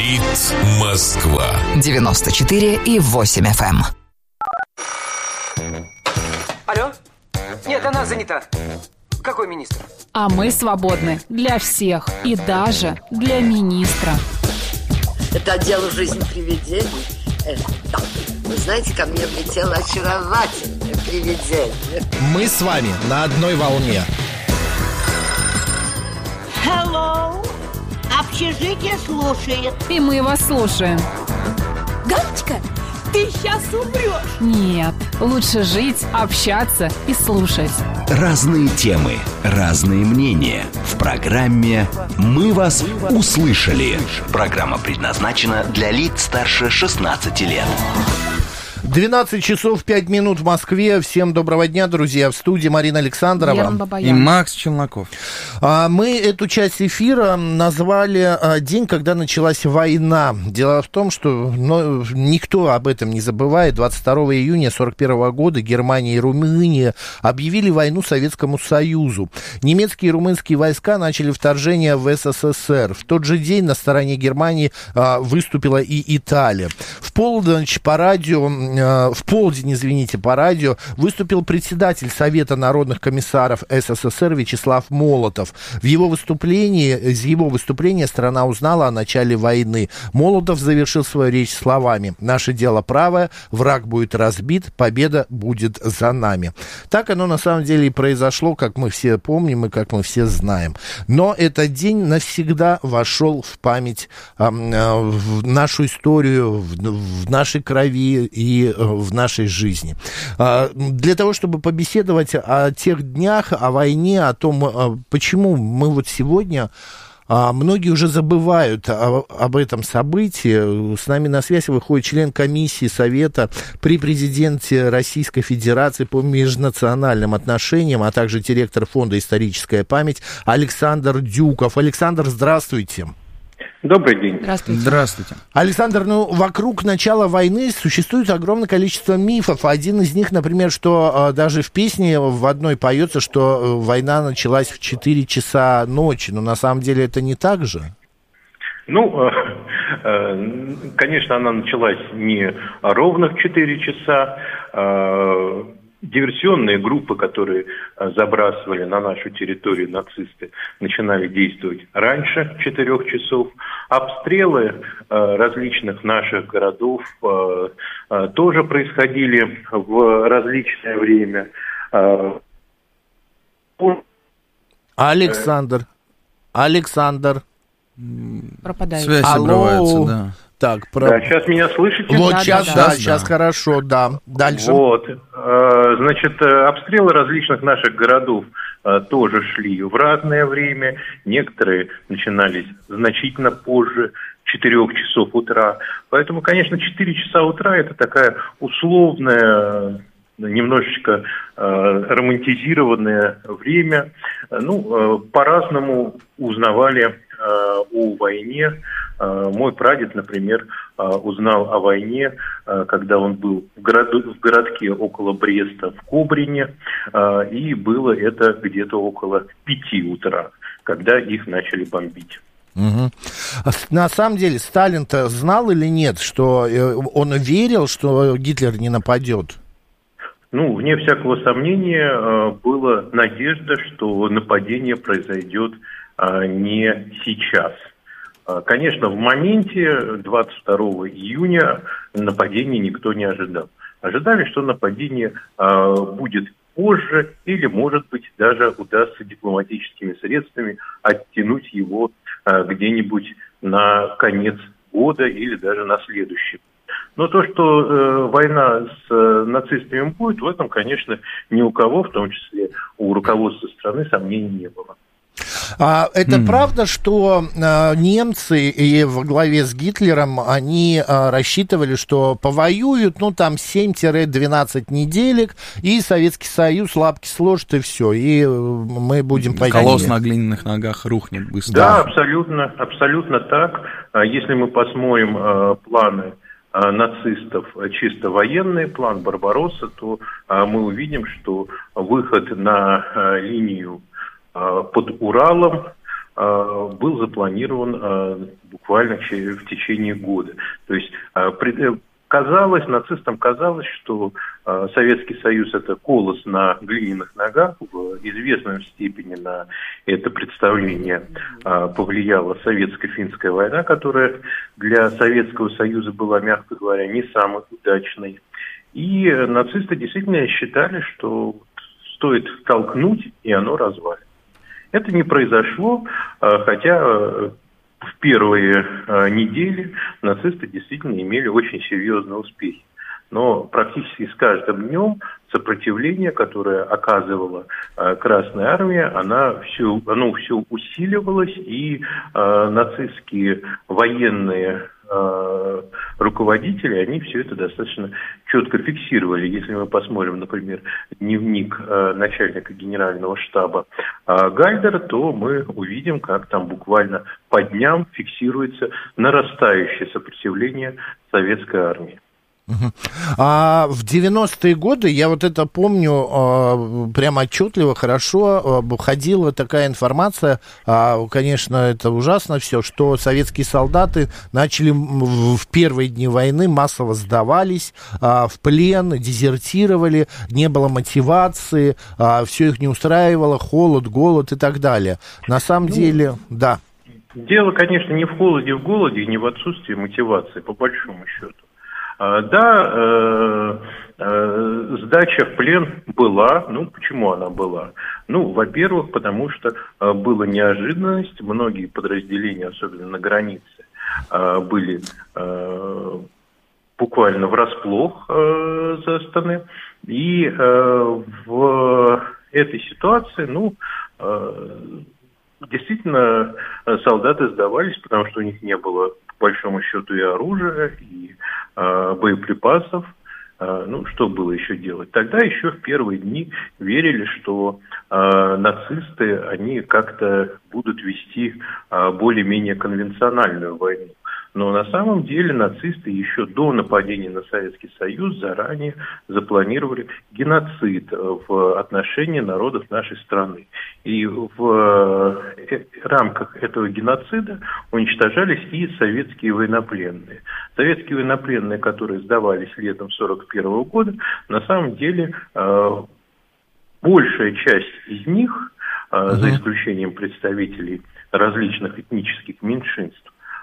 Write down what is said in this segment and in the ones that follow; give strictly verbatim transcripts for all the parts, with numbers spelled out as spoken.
Говорит Москва. девяносто четыре и восемь эф эм. Алло? Нет, она занята. Какой министр? А мы свободны для всех и даже для министра. Это дело жизни привидений. Э, да. Вы знаете, ко мне влетело очаровательное привидение. Мы с вами на одной волне. Hello. Общежитие слушает. И мы вас слушаем. Галочка, ты сейчас умрешь. Нет, лучше жить, общаться и слушать. Разные темы, разные мнения. В программе «Мы вас услышали». Программа предназначена для лиц старше шестнадцати лет. двенадцать часов пять минут в Москве. Всем доброго дня, друзья. В студии Марина Александрова и Макс Челноков. Мы эту часть эфира назвали «День, когда началась война». Дело в том, что ну, никто об этом не забывает. двадцать второго июня сорок первого года Германия и Румыния объявили войну Советскому Союзу. Немецкие и румынские войска начали вторжение в эс эс эс эр. В тот же день на стороне Германии а, выступила и Италия. В полночь по радио... В полдень, извините, по радио выступил председатель Совета народных комиссаров эс эс эс эр Вячеслав Молотов. В его выступлении, из его выступления страна узнала о начале войны. Молотов завершил свою речь словами: «Наше дело правое, враг будет разбит, победа будет за нами». Так оно на самом деле и произошло, как мы все помним и как мы все знаем. Но этот день навсегда вошел в память, в нашу историю, в нашей крови и в нашей жизни. Для того, чтобы побеседовать о тех днях, о войне, о том, почему мы вот сегодня... Многие уже забывают об этом событии. С нами на связь выходит член комиссии Совета при президенте Российской Федерации по межнациональным отношениям, а также директор фонда «Историческая память» Александр Дюков. Александр, здравствуйте. Добрый день. Здравствуйте. Здравствуйте. Александр, ну, вокруг начала войны существует огромное количество мифов. Один из них, например, что э, даже в песне в одной поется, что э, война началась в четыре часа ночи. Но на самом деле это не так же. Ну, э, э, конечно, она началась не ровно в четыре часа. Э, диверсионные группы, которые э, забрасывали на нашу территорию нацисты, начинали действовать раньше четырех часов. Обстрелы э, различных наших городов э, э, тоже происходили в различное время. Э, Александр, Александр. Пропадает. Связь Алло. обрывается, да. Так, про... Да, сейчас меня слышите? Вот да, сейчас, да, да, да, сейчас да. хорошо, да. Дальше. Вот, значит, обстрелы различных наших городов тоже шли в разное время. Некоторые начинались значительно позже четырех часов утра. Поэтому, конечно, четыре часа утра это такая условная, немножечко романтизированное время. Ну, по-разному узнавали о войне. Мой прадед, например, узнал о войне, когда он был в, городу, в городке около Бреста, в Кобрине, и было это где-то около пяти утра, когда их начали бомбить. Угу. На самом деле Сталин-то знал или нет, что он верил, что Гитлер не нападет? Ну, вне всякого сомнения, была надежда, что нападение произойдет не сейчас. Конечно, в моменте двадцать второго июня нападения никто не ожидал. Ожидали, что нападение будет позже или, может быть, даже удастся дипломатическими средствами оттянуть его где-нибудь на конец года или даже на следующий. Но то, что э, война с э, нацистами будет, в этом, конечно, ни у кого, в том числе у руководства страны, сомнений не было. А, это Mm. правда, что а, немцы и во главе с Гитлером, они а, рассчитывали, что повоюют, ну, там, семь-двенадцать неделек, и Советский Союз лапки сложит, и все, и мы будем пойти. Колосс на глиняных ногах рухнет быстро. Да, абсолютно, абсолютно так. Если мы посмотрим а, планы а, нацистов, чисто военный план Барбаросса, то а, мы увидим, что выход на а, линию под Уралом был запланирован буквально в течение года. То есть казалось, нацистам казалось, что э, Советский Союз – это колос на глиняных ногах. В известной степени на это представление э, повлияла Советско-финская война, которая для Советского Союза была, мягко говоря, не самой удачной. И нацисты действительно считали, что стоит толкнуть, и оно развалится. Это не произошло, э, хотя... Э, В первые э, недели нацисты действительно имели очень серьезные успехи. Но практически с каждым днем сопротивление, которое оказывала э, Красная Армия, она все, оно все усиливалось, и э, нацистские военные э, руководители, они все это достаточно четко фиксировали. Если мы посмотрим, например, дневник э, начальника генерального штаба э, Гальдера, то мы увидим, как там буквально по дням фиксируется нарастающее сопротивление советской армии. Uh-huh. А в девяностые годы, я вот это помню э, прямо отчетливо, хорошо, э, ходила такая информация, э, конечно, это ужасно все, что советские солдаты начали в, в первые дни войны массово сдавались э, в плен, дезертировали, не было мотивации, э, все их не устраивало, холод, голод и так далее. На самом ну, деле, да. Дело, конечно, не в холоде, в голоде, не в отсутствии мотивации, по большому счету. Да, э, э, сдача в плен была. Ну, почему она была? Ну, во-первых, потому что э, была неожиданность. Многие подразделения, особенно на границе, э, были э, буквально врасплох э, застаны. И э, в этой ситуации, ну, э, действительно, солдаты сдавались, потому что у них не было, по большому счету, и оружия, и э, боеприпасов. Э, ну, что было еще делать? Тогда еще в первые дни верили, что э, нацисты, они как-то будут вести э, более-менее конвенциональную войну. Но на самом деле нацисты еще до нападения на Советский Союз заранее запланировали геноцид в отношении народов нашей страны. И в рамках этого геноцида уничтожались и советские военнопленные. Советские военнопленные, которые сдавались летом сорок первого года, на самом деле большая часть из них, uh-huh. за исключением представителей различных этнических меньшинств,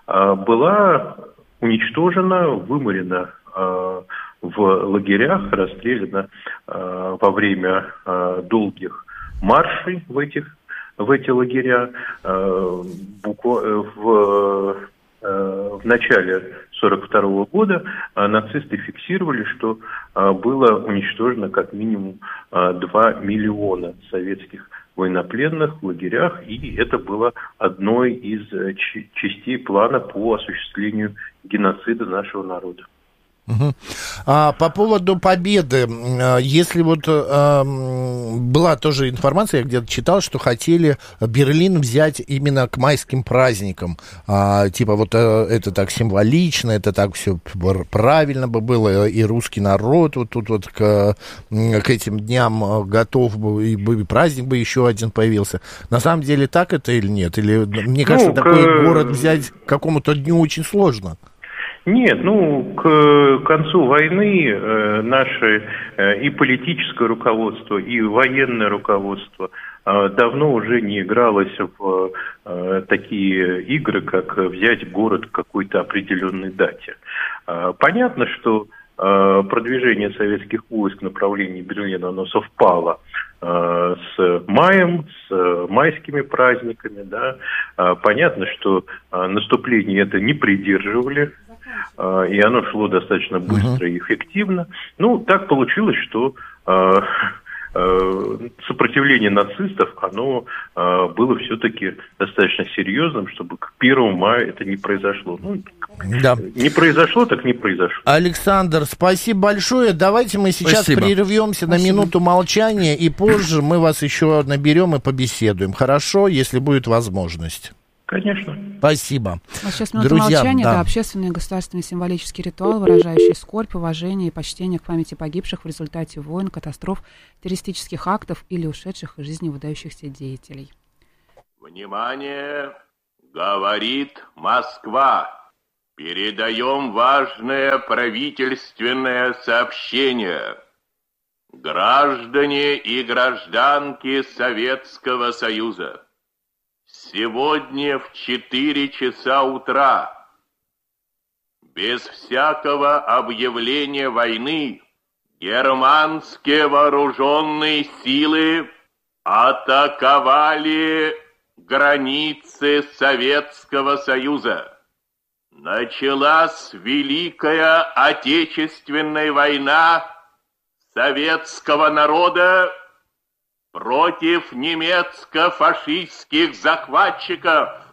была уничтожена, выморена э, в лагерях, расстреляна э, во время э, долгих маршей в, этих, в эти лагеря. Э, буква, в, э, в начале сорок второго года э, нацисты фиксировали, что э, было уничтожено как минимум э, два миллиона советских военнопленных в лагерях, и это было одной из частей плана по осуществлению геноцида нашего народа. Угу. А по поводу победы, если вот а, была тоже информация, я где-то читал, что хотели Берлин взять именно к майским праздникам, а, типа вот это так символично, это так все правильно бы было, и русский народ вот тут вот к, к этим дням готов был, и, и праздник бы еще один появился. На самом деле так это или нет? Или мне кажется, ну, такой к... город взять к какому-то дню очень сложно. Нет, ну, к концу войны э, наше э, и политическое руководство, и военное руководство э, давно уже не игралось в э, такие игры, как взять город к какой-то определенной дате. Э, понятно, что э, продвижение советских войск в направлении Берлина, оно совпало э, с маем, с майскими праздниками, да. Э, понятно, что э, наступление это не придерживали, и оно шло достаточно быстро и эффективно. Ну, так получилось, что э, э, сопротивление нацистов, оно э, было все-таки достаточно серьезным, чтобы к первому мая это не произошло. Ну, да. Не произошло, так не произошло. Александр, спасибо большое. Давайте мы сейчас спасибо. прервемся на спасибо. минуту молчания, и позже мы вас еще наберем и побеседуем. Хорошо, если будет возможность. Конечно. Спасибо. А сейчас минута Друзья, молчания. да. Это общественный и государственный символический ритуал, выражающий скорбь, уважение и почтение к памяти погибших в результате войн, катастроф, террористических актов или ушедших из жизни выдающихся деятелей. Внимание! Говорит Москва. Передаем важное правительственное сообщение. Граждане и гражданки Советского Союза, сегодня в четыре часа утра, без всякого объявления войны, германские вооруженные силы атаковали границы Советского Союза. Началась Великая Отечественная война советского народа против немецко-фашистских захватчиков.